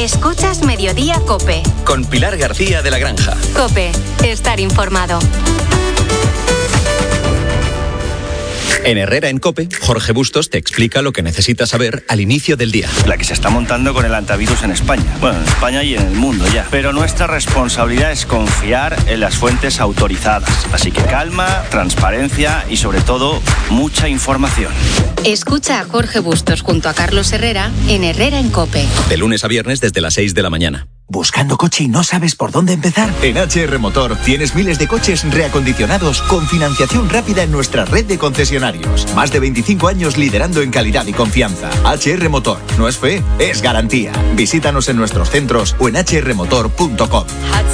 Escuchas Mediodía COPE. Con Pilar García de la Granja. COPE. Estar informado. En Herrera en COPE, Jorge Bustos te explica lo que necesitas saber al inicio del día. La que se está montando con el antivirus en España. Bueno, en España y en el mundo ya. Pero nuestra responsabilidad es confiar en las fuentes autorizadas. Así que calma, transparencia y sobre todo, mucha información. Escucha a Jorge Bustos junto a Carlos Herrera en Herrera en COPE. De lunes a viernes desde las 6 de la mañana. ¿Buscando coche y no sabes por dónde empezar? En HR Motor tienes miles de coches reacondicionados con financiación rápida en nuestra red de concesionarios. Más de 25 años liderando en calidad y confianza. HR Motor. No es fe, es garantía. Visítanos en nuestros centros o en hrmotor.com.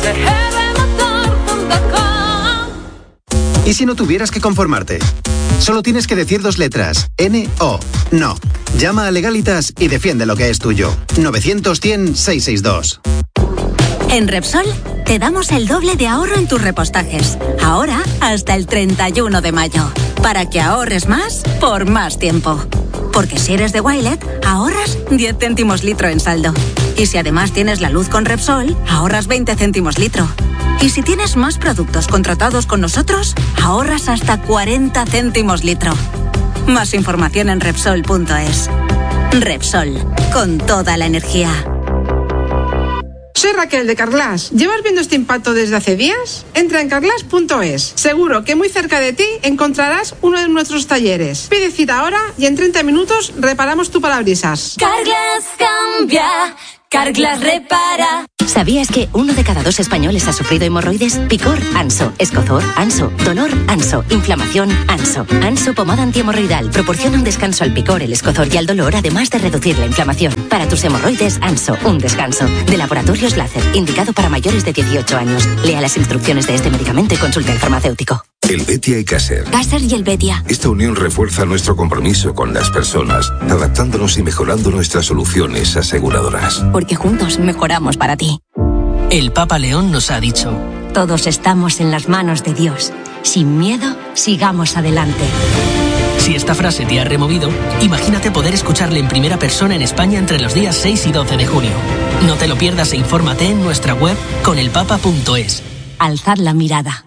¿Y si no tuvieras que conformarte? Solo tienes que decir 2 letras. N-O. No. Llama a Legalitas y defiende lo que es tuyo. 900-100-662. En Repsol te damos el doble de ahorro en tus repostajes. Ahora hasta el 31 de mayo. Para que ahorres más por más tiempo. Porque si eres de Wilet, ahorras 10 céntimos litro en saldo. Y si además tienes la luz con Repsol, ahorras 20 céntimos litro. Y si tienes más productos contratados con nosotros, ahorras hasta 40 céntimos litro. Más información en Repsol.es. Repsol, con toda la energía. Soy Raquel de Carglass. ¿Llevas viendo este impacto desde hace días? Entra en carglass.es. Seguro que muy cerca de ti encontrarás uno de nuestros talleres. Pide cita ahora y en 30 minutos reparamos tu parabrisas. Carglass cambia, Carglass repara. ¿Sabías que 1 de cada 2 españoles ha sufrido hemorroides? Picor, Anso. Escozor, Anso. Dolor, Anso. Inflamación, Anso. Anso pomada antihemorroidal proporciona un descanso al picor, el escozor y al dolor, además de reducir la inflamación. Para tus hemorroides, Anso, un descanso. De Laboratorios Láser, indicado para mayores de 18 años. Lea las instrucciones de este medicamento y consulte al farmacéutico. Helvetia y Caser. Caser y Helvetia. Esta unión refuerza nuestro compromiso con las personas, adaptándonos y mejorando nuestras soluciones aseguradoras. Porque juntos mejoramos para ti. El Papa León nos ha dicho: todos estamos en las manos de Dios. Sin miedo, sigamos adelante. Si esta frase te ha removido, imagínate poder escucharle en primera persona en España entre los días 6 y 12 de junio. No te lo pierdas e infórmate en nuestra web conelpapa.es. Alzad la mirada.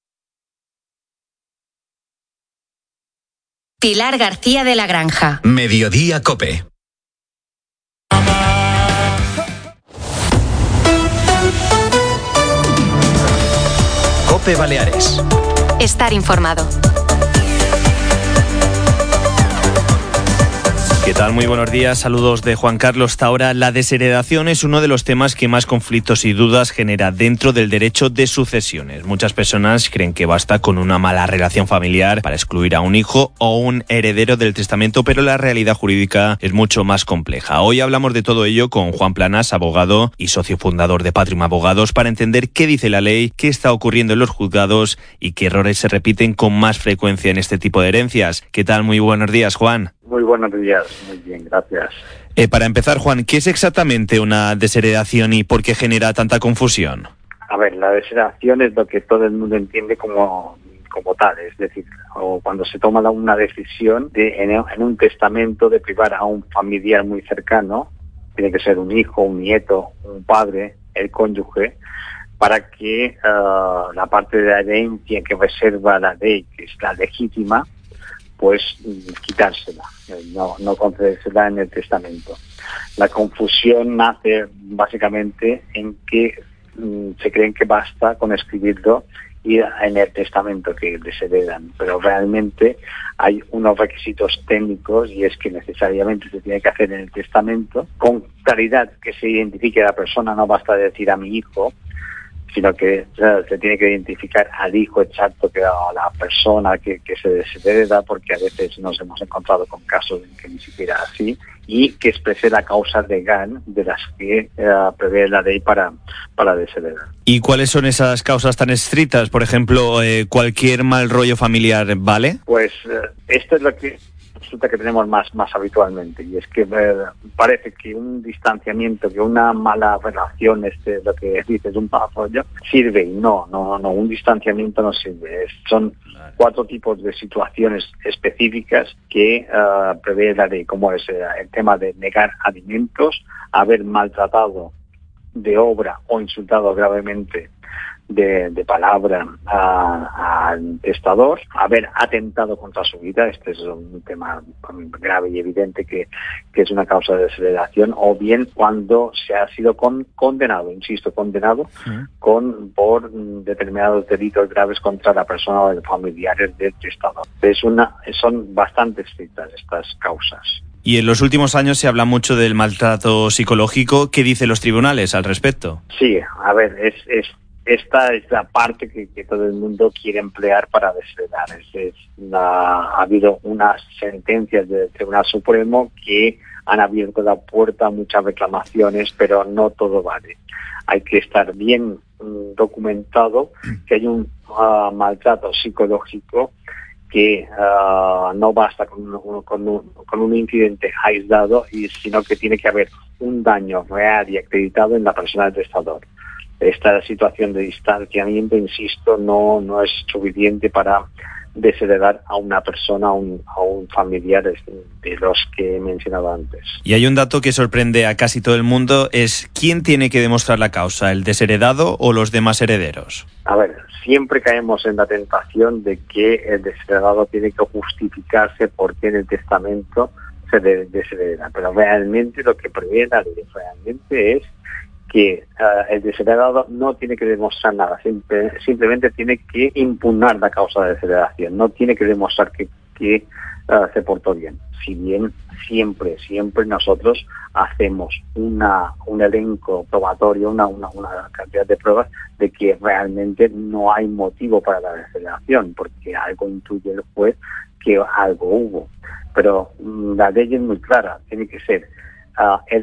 Pilar García de la Granja. Mediodía COPE. COPE Baleares. Estar informado. ¿Qué tal? Muy buenos días. Saludos de Juan Carlos Taora. La desheredación es uno de los temas que más conflictos y dudas genera dentro del derecho de sucesiones. Muchas personas creen que basta con una mala relación familiar para excluir a un hijo o un heredero del testamento, pero la realidad jurídica es mucho más compleja. Hoy hablamos de todo ello con Juan Planas, abogado y socio fundador de Patrium Abogados, para entender qué dice la ley, qué está ocurriendo en los juzgados y qué errores se repiten con más frecuencia en este tipo de herencias. ¿Qué tal? Muy buenos días, Juan. Muy buenos días, muy bien, gracias. Para empezar, Juan, ¿qué es exactamente una desheredación y por qué genera tanta confusión? A ver, la desheredación es lo que todo el mundo entiende como tal, es decir, o cuando se toma una decisión en un testamento de privar a un familiar muy cercano, tiene que ser un hijo, un nieto, un padre, el cónyuge, para que la parte de la herencia que reserva la ley, que es la legítima, pues quitársela, no concedérsela en el testamento. La confusión nace básicamente en que se creen que basta con escribirlo y en el testamento que les heredan, pero realmente hay unos requisitos técnicos y es que necesariamente se tiene que hacer en el testamento con claridad, que se identifique a la persona, no basta decir a mi hijo, sino que se tiene que identificar al hijo exacto, que a la persona que se deshereda, porque a veces nos hemos encontrado con casos en que ni siquiera así, y que exprese la causa legal de las que prevé la ley para desheredar. ¿Y cuáles son esas causas tan estrictas? Por ejemplo, ¿cualquier mal rollo familiar vale? Pues esto es lo que resulta que tenemos más habitualmente, y es que parece que un distanciamiento, que una mala relación, lo que dices, un pasollo, sirve, y no, un distanciamiento no sirve. Son 4 tipos de situaciones específicas que prevé la ley, como es el tema de negar alimentos, haber maltratado de obra o insultado gravemente de palabra al testador, haber atentado contra su vida. Este es un tema grave y evidente que es una causa de desheredación, o bien cuando se ha sido condenado por determinados delitos graves contra la persona o los familiares del testador. Son bastante estrictas estas causas. Y en los últimos años se habla mucho del maltrato psicológico. ¿Qué dicen los tribunales al respecto? Sí, a ver, esta es la parte que todo el mundo quiere emplear para desheredar. Ha habido unas sentencias del Tribunal Supremo que han abierto la puerta a muchas reclamaciones, pero no todo vale. Hay que estar bien documentado que hay un maltrato psicológico, que no basta con un incidente aislado, sino que tiene que haber un daño real y acreditado en la persona del testador. Esta situación de distanciamiento, insisto, no es suficiente para desheredar a una persona, a un familiar de los que he mencionado antes. Y hay un dato que sorprende a casi todo el mundo, es ¿quién tiene que demostrar la causa, el desheredado o los demás herederos? A ver, siempre caemos en la tentación de que el desheredado tiene que justificarse por qué en el testamento se deshereda, pero realmente lo que prevé la ley realmente es que el desheredado no tiene que demostrar nada, simplemente tiene que impugnar la causa de desheredación, no tiene que demostrar que se portó bien. Si bien siempre nosotros hacemos un elenco probatorio, una cantidad de pruebas de que realmente no hay motivo para la desheredación, porque algo intuye el juez que algo hubo. Pero la ley es muy clara, tiene que ser